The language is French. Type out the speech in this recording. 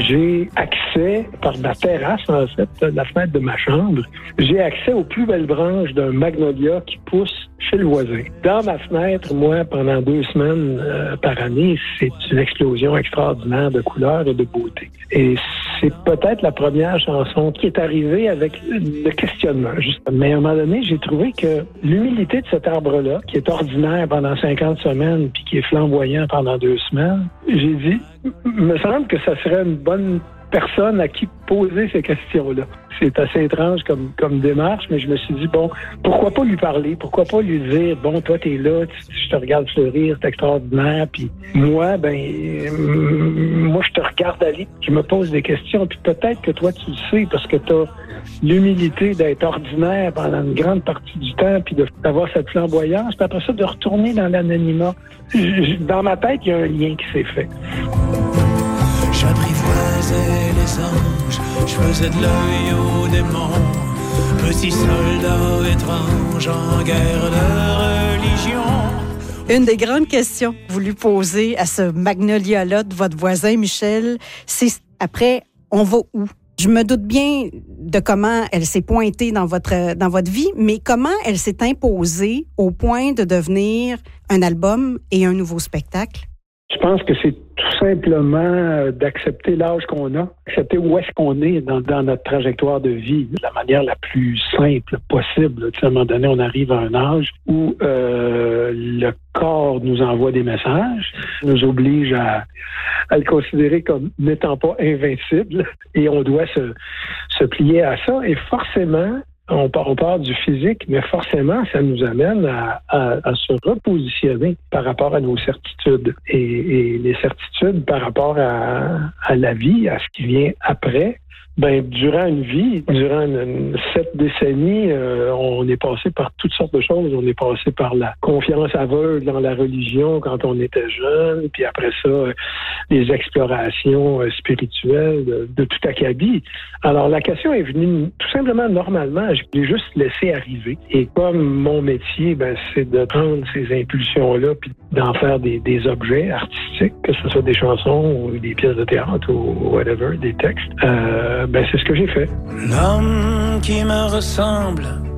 j'ai accès, par ma terrasse en fait, la fenêtre de ma chambre, j'ai accès aux plus belles branches d'un magnolia qui pousse chez le voisin. Dans ma fenêtre, moi, pendant 2 semaines par année, c'est une explosion extraordinaire de couleurs et de beauté. Et c'est peut-être la première chanson qui est arrivée avec le questionnement. Mais à un moment donné, j'ai trouvé que l'humilité de cet arbre-là, qui est ordinaire pendant 50 semaines puis qui est flamboyant pendant 2 semaines, j'ai dit, me semble que ça serait une bonne personne à qui poser ces questions-là. C'est assez étrange comme démarche, mais je me suis dit, bon, pourquoi pas lui parler? Pourquoi pas lui dire, bon, toi, t'es là, je te regarde fleurir, c'est extraordinaire, puis moi, moi, je te regarde aller, je me pose des questions, puis peut-être que toi, tu le sais, parce que t'as l'humilité d'être ordinaire pendant une grande partie du temps, puis d'avoir cette flamboyance, puis après ça, de retourner dans l'anonymat. Dans ma tête, il y a un lien qui s'est fait. J'apprivoisais les anges, je faisais de l'œil aux démons, petit soldat étrange en guerre de religion. Une des grandes questions que vous lui posez à ce magnolia-là de votre voisin Michel, c'est après, on va où? Je me doute bien de comment elle s'est pointée dans votre vie, mais comment elle s'est imposée au point de devenir un album et un nouveau spectacle? Je pense que c'est tout simplement d'accepter l'âge qu'on a, accepter où est-ce qu'on est dans notre trajectoire de vie, de la manière la plus simple possible. Tu sais, à un moment donné, on arrive à un âge où le corps nous envoie des messages, nous oblige à le considérer comme n'étant pas invincible, et on doit se plier à ça. Et forcément, on part du physique, mais forcément, ça nous amène à se repositionner par rapport à nos certitudes. Et les certitudes par rapport à la vie, à ce qui vient après, durant une vie, durant 7 décennies, on est passé par toutes sortes de choses. On est passé par la confiance aveugle dans la religion quand on était jeune, puis après ça, les explorations spirituelles de tout acabit. Alors, la question est venue tout simplement normalement. Je l'ai juste laissé arriver. Et comme mon métier, c'est de prendre ces impulsions-là puis d'en faire des objets artistiques, que ce soit des chansons ou des pièces de théâtre ou whatever, des textes, c'est ce que j'ai fait. L'homme qui me ressemble